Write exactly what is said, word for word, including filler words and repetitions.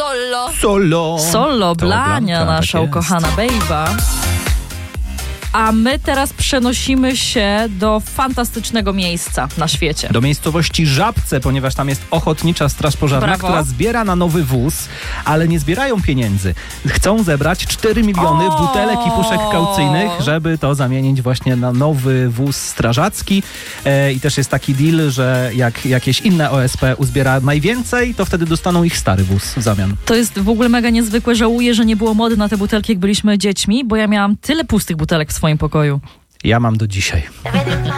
Solo. Solo. Solo, To Blania, Blanka, nasza tak jest. ukochana bejba. A my teraz przenosimy się do fantastycznego miejsca na świecie. Do miejscowości Żabce, ponieważ tam jest Ochotnicza Straż Pożarna, Brawo. która zbiera na nowy wóz, ale nie zbierają pieniędzy. Chcą zebrać cztery miliony O! butelek i puszek kaucyjnych, żeby to zamienić właśnie na nowy wóz strażacki. E, I też jest taki deal, że jak jakieś inne O S P uzbiera najwięcej, to wtedy dostaną ich stary wóz w zamian. To jest w ogóle mega niezwykłe. Żałuję, że nie było mody na te butelki, jak byliśmy dziećmi, bo ja miałam tyle pustych butelek w swoim pokoju. Ja mam do dzisiaj.